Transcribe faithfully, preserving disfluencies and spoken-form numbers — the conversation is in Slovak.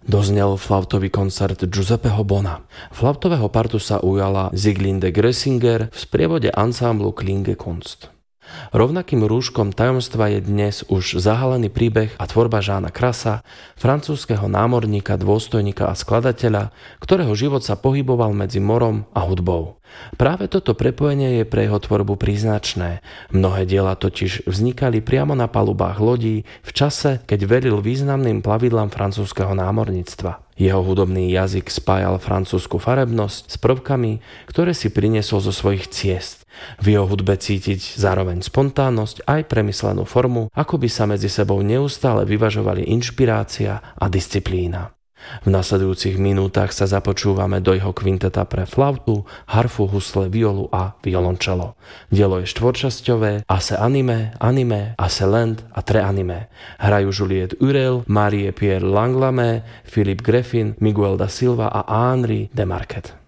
doznel flautový koncert Giuseppeho Bona. Flautového partu sa ujala Sieglinde Grössinger v sprievode ansámblu Klingekunst. Rovnakým rúškom tajomstva je dnes už zahalený príbeh a tvorba Jeana Krasa, francúzskeho námorníka, dôstojníka a skladateľa, ktorého život sa pohyboval medzi morom a hudbou. Práve toto prepojenie je pre jeho tvorbu príznačné. Mnohé diela totiž vznikali priamo na palubách lodí v čase, keď velil významným plavidlám francúzskeho námorníctva. Jeho hudobný jazyk spájal francúzsku farebnosť s prvkami, ktoré si priniesol zo svojich ciest. V jeho hudbe cítiť zároveň spontánnosť aj premyslenú formu, ako by sa medzi sebou neustále vyvažovali inšpirácia a disciplína. V nasledujúcich minútach sa započúvame do jeho kvinteta pre flautu, harfu, husle, violu a violončelo. Dielo je štvorčasťové, Ase anime, anime, Ase lent a tre anime. Hrajú Juliette Urel, Marie-Pierre Langlamé, Philippe Greffin, Miguel da Silva a Henri de Marquet.